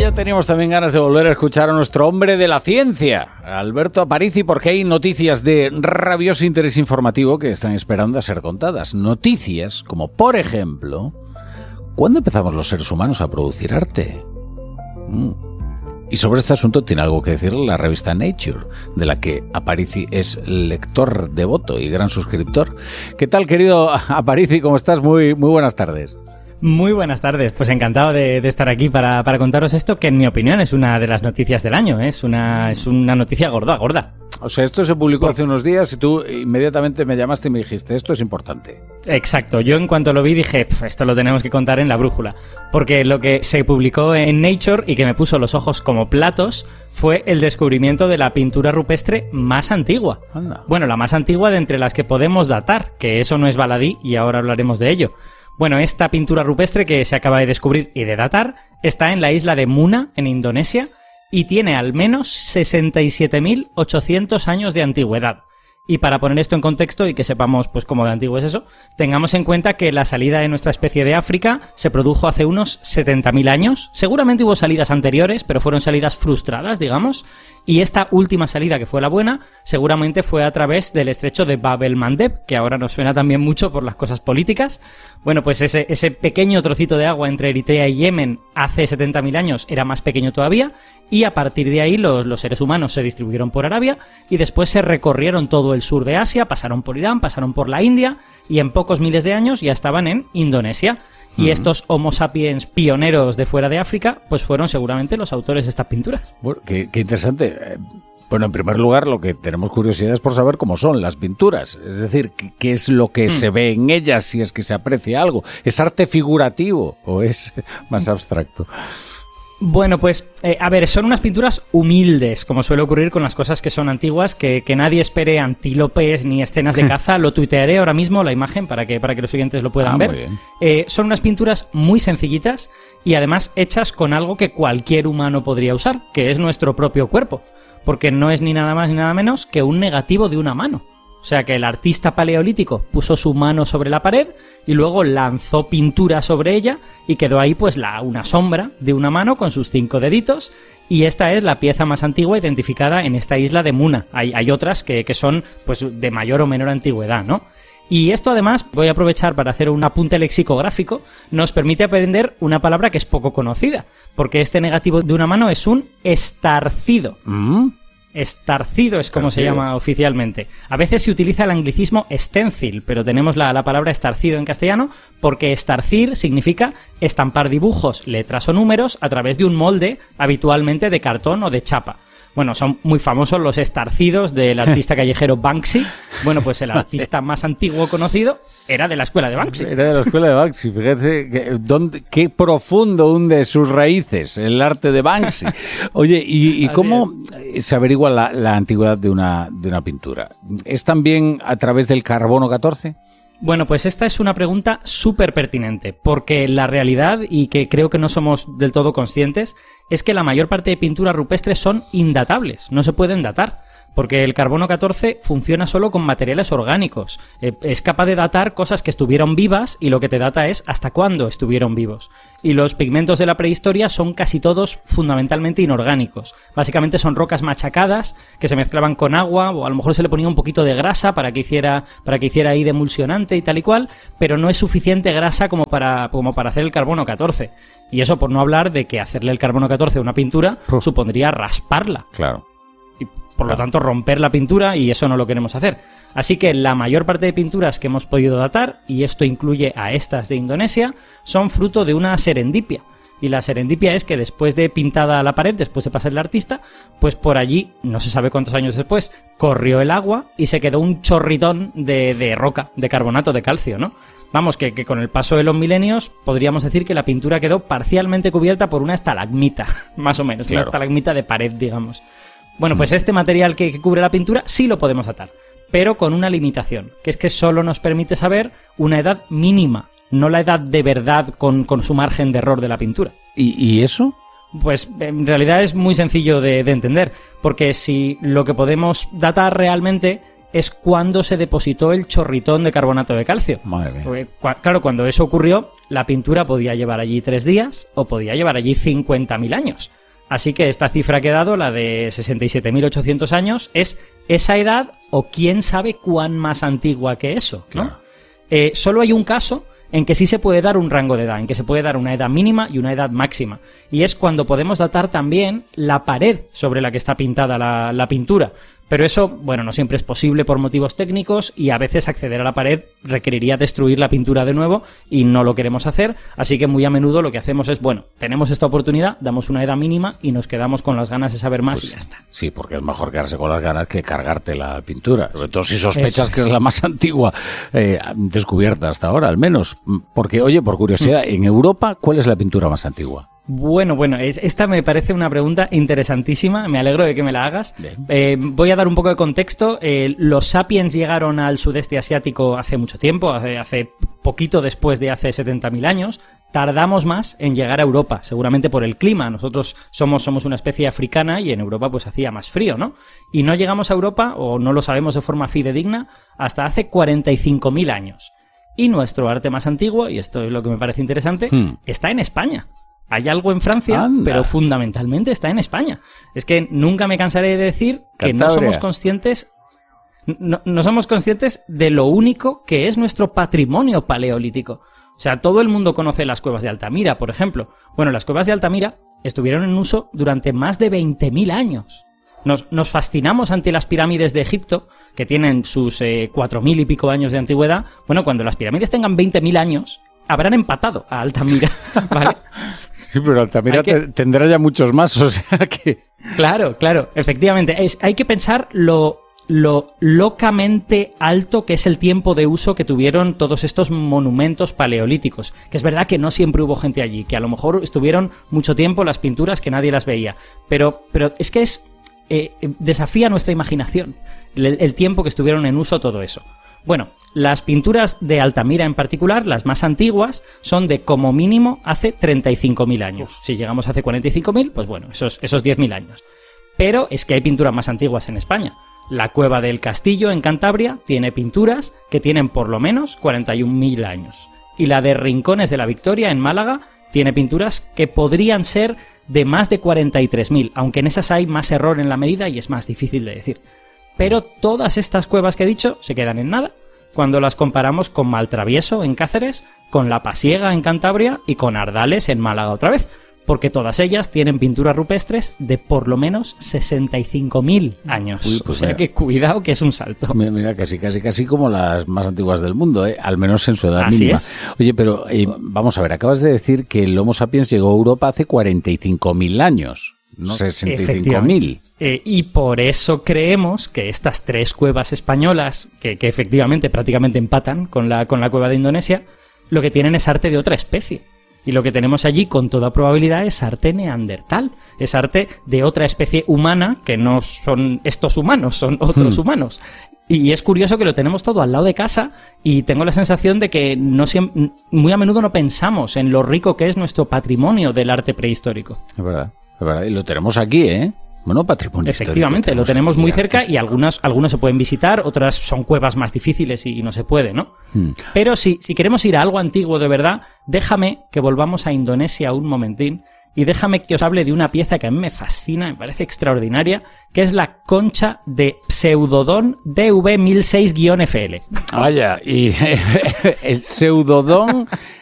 ya teníamos también ganas de volver a escuchar a nuestro hombre de la ciencia, Alberto Aparici, porque hay noticias de rabioso interés informativo que están esperando a ser contadas. Noticias como, por ejemplo, ¿cuándo empezamos los seres humanos a producir arte? Y sobre este asunto tiene algo que decir la revista Nature, de la que Aparici es lector devoto y gran suscriptor. ¿Qué tal, querido Aparici? ¿Cómo estás? Muy buenas tardes. Muy buenas tardes, pues encantado de estar aquí para contaros esto, que en mi opinión es una de las noticias del año, es una noticia gorda. O sea, esto se publicó hace unos días y tú inmediatamente me llamaste y me dijiste, esto es importante. Exacto, yo en cuanto lo vi dije, esto lo tenemos que contar en La Brújula, porque lo que se publicó en Nature y que me puso los ojos como platos fue el descubrimiento de la pintura rupestre más antigua. Anda. Bueno, la más antigua de entre las que podemos datar, que eso no es baladí y ahora hablaremos de ello. Bueno, esta pintura rupestre que se acaba de descubrir y de datar está en la isla de Muna, en Indonesia, y tiene al menos 67.800 años de antigüedad. Y para poner esto en contexto y que sepamos pues cómo de antiguo es eso, tengamos en cuenta que la salida de nuestra especie de África se produjo hace unos 70.000 años. Seguramente hubo salidas anteriores, pero fueron salidas frustradas, digamos. Y esta última salida, que fue la buena, seguramente fue a través del estrecho de Bab el-Mandeb, que ahora nos suena también mucho por las cosas políticas. Bueno, pues ese pequeño trocito de agua entre Eritrea y Yemen hace 70.000 años era más pequeño todavía, y a partir de ahí los seres humanos se distribuyeron por Arabia y después se recorrieron todo el sur de Asia, pasaron por Irán, pasaron por la India y en pocos miles de años ya estaban en Indonesia. Y estos Homo sapiens pioneros de fuera de África, pues fueron seguramente los autores de estas pinturas. Bueno, qué interesante. Bueno, en primer lugar, lo que tenemos curiosidad es por saber cómo son las pinturas. Es decir, qué es lo que se ve en ellas, si es que se aprecia algo. ¿Es arte figurativo o es más abstracto? Bueno, pues, a ver, son unas pinturas humildes, como suele ocurrir con las cosas que son antiguas, que nadie espere antílopes ni escenas de caza. Lo tuitearé ahora mismo, la imagen, para que los oyentes lo puedan ver. Muy bien. Son unas pinturas muy sencillitas y además hechas con algo que cualquier humano podría usar, que es nuestro propio cuerpo, porque no es ni nada más ni nada menos que un negativo de una mano. O sea que el artista paleolítico puso su mano sobre la pared y luego lanzó pintura sobre ella y quedó ahí pues una sombra de una mano con sus 5 deditos, y esta es la pieza más antigua identificada en esta isla de Muna. Hay otras que son pues de mayor o menor antigüedad, ¿no? Y esto además, voy a aprovechar para hacer un apunte lexicográfico, nos permite aprender una palabra que es poco conocida, porque este negativo de una mano es un estarcido. Estarcido es como se llama oficialmente. A veces se utiliza el anglicismo stencil, pero tenemos la palabra estarcido en castellano porque estarcir significa estampar dibujos, letras o números a través de un molde, habitualmente de cartón o de chapa. Bueno, son muy famosos los estarcidos del artista callejero Banksy. Bueno, pues el artista más antiguo conocido era de la escuela de Banksy. Era de la escuela de Banksy. Fíjate qué profundo hunde sus raíces el arte de Banksy. Oye, ¿y cómo se averigua la antigüedad de una pintura? ¿Es también a través del carbono 14? Bueno, pues esta es una pregunta súper pertinente, porque la realidad, y que creo que no somos del todo conscientes, es que la mayor parte de pinturas rupestres son indatables, no se pueden datar, porque el carbono 14 funciona solo con materiales orgánicos, es capaz de datar cosas que estuvieron vivas y lo que te data es hasta cuándo estuvieron vivos. Y los pigmentos de la prehistoria son casi todos fundamentalmente inorgánicos. Básicamente son rocas machacadas que se mezclaban con agua, o a lo mejor se le ponía un poquito de grasa para que hiciera ahí de emulsionante y tal y cual, pero no es suficiente grasa como para hacer el carbono 14. Y eso por no hablar de que hacerle el carbono 14 a una pintura supondría rasparla. Claro. Y por lo tanto romper la pintura, y eso no lo queremos hacer. Así que la mayor parte de pinturas que hemos podido datar, y esto incluye a estas de Indonesia, son fruto de una serendipia. Y la serendipia es que después de pintada la pared, después de pasar el artista, pues por allí, no se sabe cuántos años después, corrió el agua y se quedó un chorritón de roca, de carbonato de calcio, ¿no? Vamos, que con el paso de los milenios podríamos decir que la pintura quedó parcialmente cubierta por una estalagmita, más o menos, claro. Una estalagmita de pared, digamos. Bueno, pues este material que cubre la pintura sí lo podemos datar, pero con una limitación, que es que solo nos permite saber una edad mínima, no la edad de verdad con su margen de error de la pintura. ¿Y eso? Pues en realidad es muy sencillo de entender, porque si lo que podemos datar realmente es cuando se depositó el chorritón de carbonato de calcio. Madre mía. Porque, claro, cuando eso ocurrió, la pintura podía llevar allí 3 días o podía llevar allí 50.000 años. Así que esta cifra que he dado, la de 67.800 años, es esa edad o quién sabe cuán más antigua que eso, ¿no? Claro. Solo hay un caso en que sí se puede dar un rango de edad, en que se puede dar una edad mínima y una edad máxima. Y es cuando podemos datar también la pared sobre la que está pintada la pintura. Pero eso, bueno, no siempre es posible por motivos técnicos y a veces acceder a la pared requeriría destruir la pintura de nuevo y no lo queremos hacer. Así que muy a menudo lo que hacemos es, bueno, tenemos esta oportunidad, damos una edad mínima y nos quedamos con las ganas de saber más y ya está. Sí, porque es mejor quedarse con las ganas que cargarte la pintura. Sobre todo si sospechas que es la más antigua descubierta hasta ahora, al menos. Porque, oye, por curiosidad, en Europa, ¿cuál es la pintura más antigua? Bueno, esta me parece una pregunta interesantísima, me alegro de que me la hagas. Voy a dar un poco de contexto. Los sapiens llegaron al sudeste asiático hace mucho tiempo, hace poquito después de hace 70.000 años. Tardamos más en llegar a Europa, seguramente por el clima. Nosotros somos una especie africana y en Europa pues hacía más frío, ¿no? Y no llegamos a Europa, o no lo sabemos de forma fidedigna, hasta hace 45.000 años. Y nuestro arte más antiguo, y esto es lo que me parece interesante, está en España. Hay algo en Francia, pero fundamentalmente está en España. Es que nunca me cansaré de decir que no somos conscientes de lo único que es nuestro patrimonio paleolítico. O sea, todo el mundo conoce las cuevas de Altamira, por ejemplo. Bueno, las cuevas de Altamira estuvieron en uso durante más de 20.000 años. Nos fascinamos ante las pirámides de Egipto, que tienen sus 4.000 y pico años de antigüedad. Bueno, cuando las pirámides tengan 20.000 años, habrán empatado a Altamira, ¿vale? Sí, pero Altamira tendrá ya muchos más, o sea que... Claro, efectivamente. Hay que pensar lo locamente alto que es el tiempo de uso que tuvieron todos estos monumentos paleolíticos. Que es verdad que no siempre hubo gente allí, que a lo mejor estuvieron mucho tiempo las pinturas que nadie las veía. Pero es que desafía nuestra imaginación el tiempo que estuvieron en uso todo eso. Bueno, las pinturas de Altamira en particular, las más antiguas, son de como mínimo hace 35.000 años. Si llegamos hace 45.000, pues bueno, esos 10.000 años. Pero es que hay pinturas más antiguas en España. La Cueva del Castillo en Cantabria tiene pinturas que tienen por lo menos 41.000 años. Y la de Rincones de la Victoria en Málaga tiene pinturas que podrían ser de más de 43.000, aunque en esas hay más error en la medida y es más difícil de decir. Pero todas estas cuevas que he dicho se quedan en nada cuando las comparamos con Maltravieso en Cáceres, con La Pasiega en Cantabria y con Ardales en Málaga otra vez, porque todas ellas tienen pinturas rupestres de por lo menos 65.000 años. Uy, pues o sea mira, que cuidado que es un salto. Mira, casi como las más antiguas del mundo, al menos en su edad Así mínima. Es. Oye, pero vamos a ver, acabas de decir que el Homo sapiens llegó a Europa hace 45.000 años. No 65.000. Y por eso creemos que estas tres cuevas españolas, que efectivamente prácticamente empatan con la cueva de Indonesia, lo que tienen es arte de otra especie. Y lo que tenemos allí con toda probabilidad es arte neandertal. Es arte de otra especie humana que no son estos humanos, son otros humanos. Y es curioso que lo tenemos todo al lado de casa y tengo la sensación de que muy a menudo no pensamos en lo rico que es nuestro patrimonio del arte prehistórico. Es verdad. Y lo tenemos aquí, ¿eh? Bueno, patrimonio efectivamente, lo tenemos muy cerca y algunas se pueden visitar, otras son cuevas más difíciles y no se puede, ¿no? Pero si queremos ir a algo antiguo de verdad, déjame que volvamos a Indonesia un momentín y déjame que os hable de una pieza que a mí me fascina, me parece extraordinaria, que es la concha de Pseudodon DV1006-FL. Vaya, y el Pseudodon